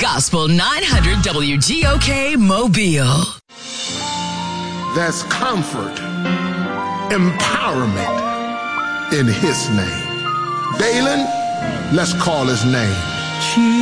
Gospel 900 WGOK Mobile. There's comfort, empowerment in his name. Dalen, let's call his name.